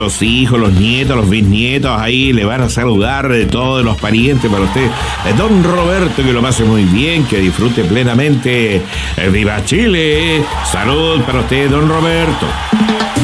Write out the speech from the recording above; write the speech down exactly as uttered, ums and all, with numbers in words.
Los hijos, los nietos, los bisnietos, ahí le van a saludar de todos los parientes para usted. Eh, Don Roberto, que lo pase muy bien, que disfrute plenamente. Eh, ¡Viva Chile! Salud para usted, don Roberto.